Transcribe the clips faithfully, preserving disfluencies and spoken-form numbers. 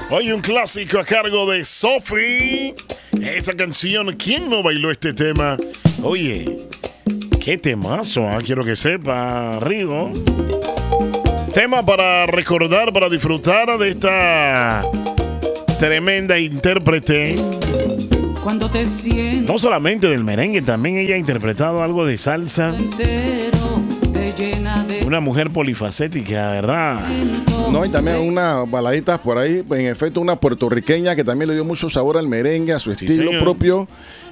Hoy un clásico a cargo de Sophie. Esa canción, ¿quién no bailó este tema? Oye, qué temazo, ¿eh? Quiero que sepa, Rigo. Tema para recordar, para disfrutar de esta tremenda intérprete. Cuando te siento, no solamente del merengue, también ella ha interpretado algo de salsa. entero, te llena de Una mujer polifacética, ¿verdad? No, y también unas baladitas por ahí, en efecto, una puertorriqueña que también le dio mucho sabor al merengue, a su Sí, estilo señor. propio.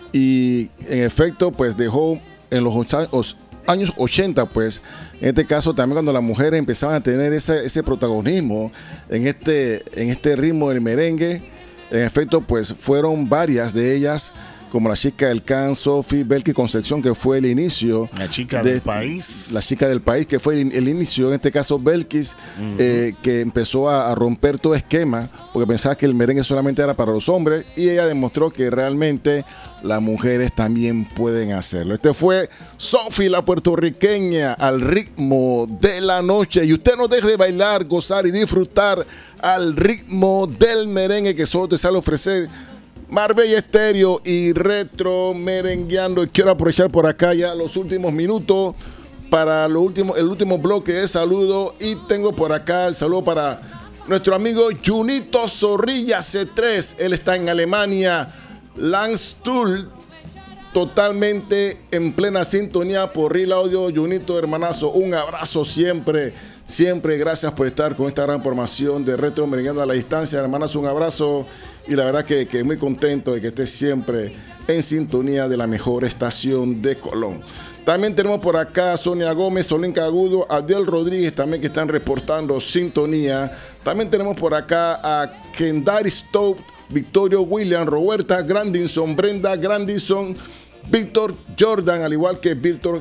Y en efecto, pues dejó en los ocha- os- años ochenta, pues, en este caso también cuando las mujeres empezaban a tener ese, ese protagonismo en este, en este ritmo del merengue, en efecto, pues fueron varias de ellas, como la chica del Can, Sophie, Belkis Concepción, que fue el inicio. La chica de- del país. La chica del país, que fue el, el inicio, en este caso Belkis, uh-huh. eh, que empezó a, a romper todo esquema, porque pensaba que el merengue solamente era para los hombres, y ella demostró que realmente las mujeres también pueden hacerlo. Este fue Sophie, la puertorriqueña, al ritmo de la noche. Y usted no deje de bailar, gozar y disfrutar al ritmo del merengue que solo te sale a ofrecer Marbella Estéreo y Retro Merengueando. Y quiero aprovechar por acá ya los últimos minutos para lo último, el último bloque de saludo. Y tengo por acá el saludo para nuestro amigo Junito Zorrilla C tres. Él está en Alemania. Landstuhl, totalmente en plena sintonía por Real Audio. Junito, hermanazo, un abrazo siempre. Siempre gracias por estar con esta gran formación de Retro Merengueando a la distancia. Hermanazo, un abrazo. Y la verdad que, que muy contento de que estés siempre en sintonía de la mejor estación de Colón. También tenemos por acá a Sonia Gómez, Solenka Agudo, Adel Rodríguez también que están reportando sintonía. También tenemos por acá a Kendari Stowe, Victorio William, Roberta Grandinson, Brenda Grandinson, Víctor Jordan, al igual que Víctor,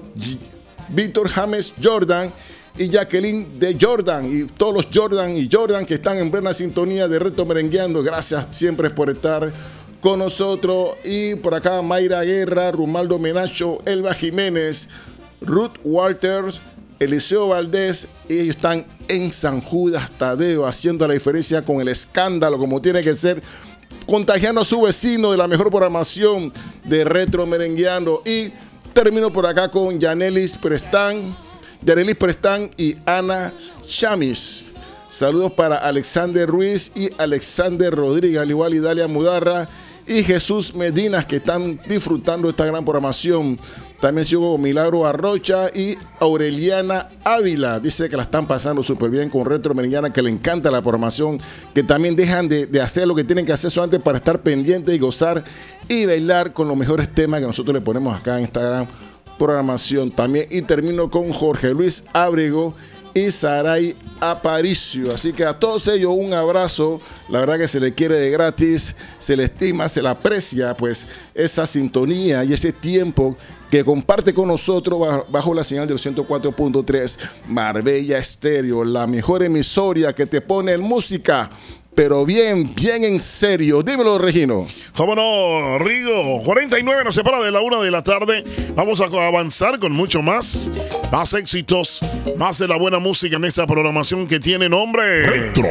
Víctor James Jordan y Jacqueline de Jordan y todos los Jordan y Jordan que están en plena sintonía de Reto Merengueando. Gracias siempre por estar con nosotros. Y por acá Mayra Guerra, Rumaldo Menacho, Elba Jiménez, Ruth Walters, Eliseo Valdés, y ellos están en San Judas Tadeo haciendo la diferencia con el escándalo como tiene que ser, contagiando a su vecino de la mejor programación de Retro Merengueando. Y termino por acá con Yanelis Prestán, Yanelis Prestán y Ana Chamis. Saludos para Alexander Ruiz y Alexander Rodríguez, al igual y Dalia Mudarra y Jesús Medinas, que están disfrutando esta gran programación. También sigo Milagro Arrocha y Aureliana Ávila. Dice que la están pasando súper bien con Retro Merengueando, que le encanta la programación, que también dejan de, de hacer lo que tienen que hacer solamente para estar pendientes y gozar y bailar con los mejores temas que nosotros le ponemos acá en esta gran programación también. Y termino con Jorge Luis Ábrego y Saray Aparicio. Así que a todos ellos un abrazo. La verdad que se le quiere de gratis, se le estima, se le aprecia pues esa sintonía y ese tiempo que comparte con nosotros bajo, bajo la señal del ciento cuatro punto tres Marbella Estéreo, la mejor emisora que te pone en música, pero bien, bien en serio. Dímelo, Regino. ¿Cómo no, Rigo? cuarenta y nueve nos separa de la una de la tarde. Vamos a avanzar con mucho más. Más éxitos, más de la buena música en esta programación que tiene nombre Retro.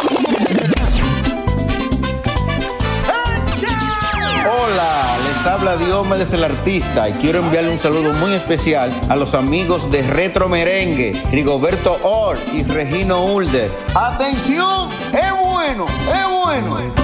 Hola, les habla Diomedes el artista y quiero enviarle un saludo muy especial a los amigos de Retro Merengue, Rigoberto Or y Regino Ulder. ¡Atención! ¡Es bueno! ¡Es bueno!